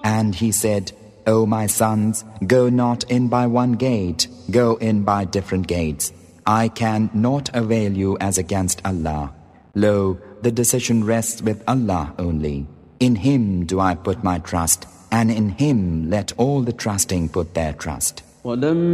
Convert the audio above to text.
And he said, O my sons, go not in by one gate, go in by different gates. I can not avail you as against Allah. Lo, the decision rests with Allah only. In Him do I put my trust, and in Him let all the trusting put their trust.